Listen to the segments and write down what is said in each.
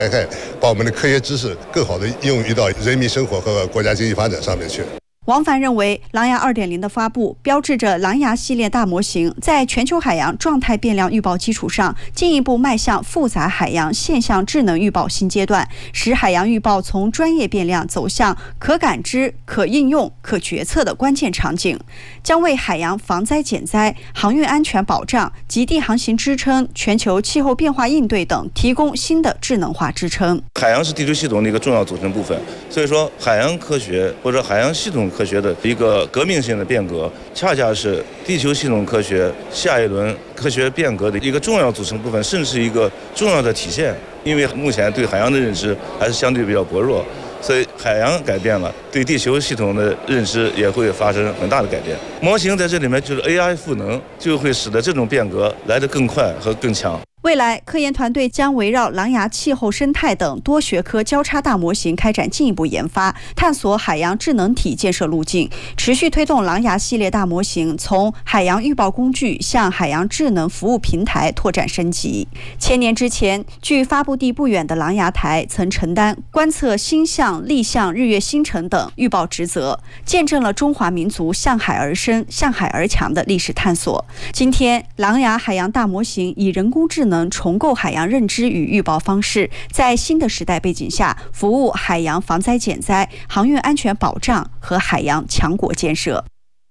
把我们的科学知识更好的应用于到人民生活和国家经济发展上面去。 王凡认为，狼牙 2.0 的发布标志着狼牙系列大模型在全球海洋状态变量预报基础上，进一步迈向复杂海洋现象智能预报新阶段，使海洋预报从专业变量走向可感知、可应用、可决策的关键场景，将为海洋防灾减灾、航运安全保障、极地航行支撑、全球气候变化应对等提供新的智能化支撑。 海洋是地球系统的一个重要组成部分，所以说海洋科学或者海洋系统科学的一个革命性的变革，恰恰是地球系统科学下一轮科学变革的一个重要组成部分，甚至是一个重要的体现。因为目前对海洋的认知还是相对比较薄弱，所以海洋改变了，对地球系统的认知也会发生很大的改变。模型在这里面就是 AI 赋能，就会使得这种变革来得更快和更强。 未来，科研团队将围绕狼牙气候生态等多学科交叉大模型开展进一步研发，探索海洋智能体建设路径，持续推动狼牙系列大模型从海洋预报工具向海洋智能服务平台拓展升级。千年之前，距发布地不远的狼牙台曾承担观测星象、立象、日月星辰等预报职责，见证了中华民族向海而生、向海而强的历史探索。今天，狼牙海洋大模型以人工智能重构海洋认知与预报方式，在新的时代背景下，服务海洋防灾减灾、航运安全保障和海洋强国建设。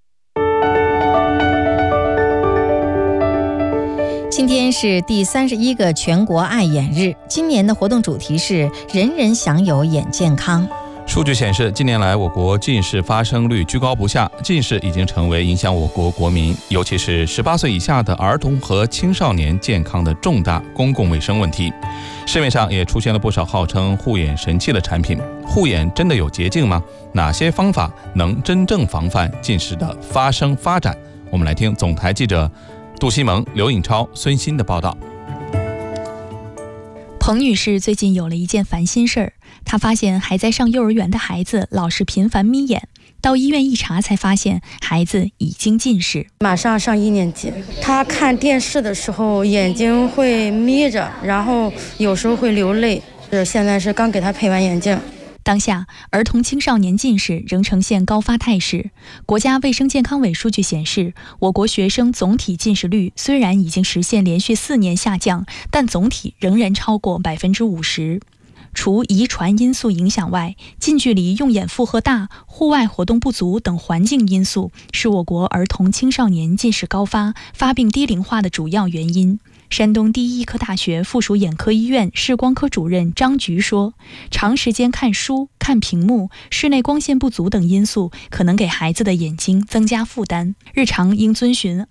今天是第31个全国爱眼日，今年的活动主题是人人享有眼健康。 数据显示，近年来我国近视发生率居高不下，近视已经成为影响我国国民，尤其是18岁以下的儿童和青少年健康的重大公共卫生问题。市面上也出现了不少号称护眼神器的产品，护眼真的有捷径吗？哪些方法能真正防范近视的发生发展？我们来听总台记者杜西蒙、刘颖超、孙鑫的报道。 彭女士最近有了一件烦心事儿，她发现还在上幼儿园的孩子老是频繁眯眼，到医院一查才发现孩子已经近视。 马上上1年级，他看电视的时候眼睛会眯着，然后有时候会流泪，现在是刚给他配完眼镜。 当下，儿童青少年近视仍呈现高发态势。国家卫生健康委数据显示，我国学生总体近视率虽然已经实现连续4年下降，但总体仍然超过50%。除遗传因素影响外，近距离用眼负荷大、户外活动不足等环境因素是我国儿童青少年近视高发、发病低龄化的主要原因。山东第一医科大学附属眼科医院视光科主任张菊说，长时间看书、看屏幕、室内光线不足等因素可能给孩子的眼睛增加负担，日常应遵循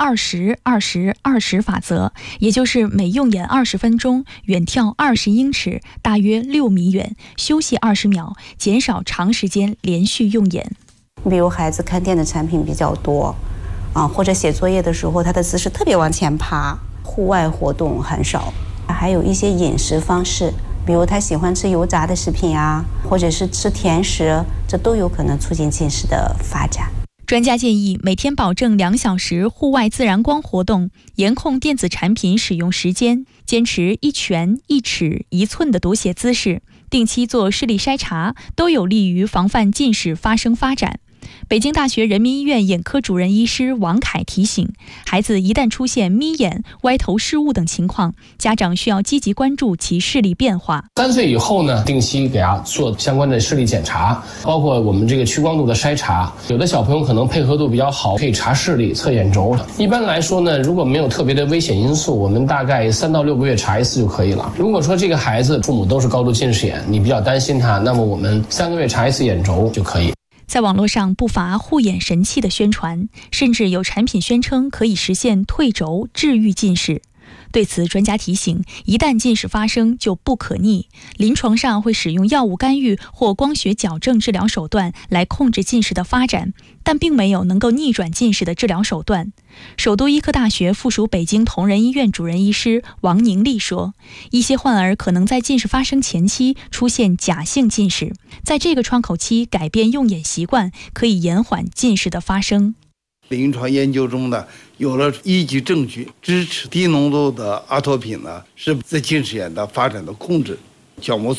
20-20-20法则，也就是每用眼20分钟，远眺20英尺，大约6米远，休息20秒，减少长时间连续用眼。 比如孩子看电子产品比较多或者写作业的时候他的姿势特别往前爬，户外活动很少，还有一些饮食方式，比如他喜欢吃油炸的食品或者是吃甜食，这都有可能促进近视的发展。 专家建议每天保证2小时户外自然光活动，严控电子产品使用时间，坚持1拳、1尺、1寸的读写姿势，定期做视力筛查，都有利于防范近视发生发展。北京大学人民医院眼科主任医师王凯提醒，孩子一旦出现眯眼、歪头视物等情况，家长需要积极关注其视力变化。 3岁以后呢，定期给他做相关的视力检查，包括我们这个屈光度的筛查。有的小朋友可能配合度比较好，可以查视力、测眼轴。一般来说呢，如果没有特别的危险因素，我们大概3到6个月查一次就可以了。如果说这个孩子父母都是高度近视眼，你比较担心他，那么我们3个月查一次眼轴就可以。 在网络上不乏护眼神器的宣传，甚至有产品宣称可以实现退轴治愈近视。对此，专家提醒，一旦近视发生就不可逆，临床上会使用药物干预或光学矫正治疗手段来控制近视的发展，但并没有能够逆转近视的治疗手段。首都医科大学附属北京同仁医院主任医师王宁丽说，一些患儿可能在近视发生前期出现假性近视，在这个窗口期改变用眼习惯，可以延缓近视的发生。 临床研究中呢，有了依据证据支持低浓度的阿托品呢是在近视眼的发展的控制。 角膜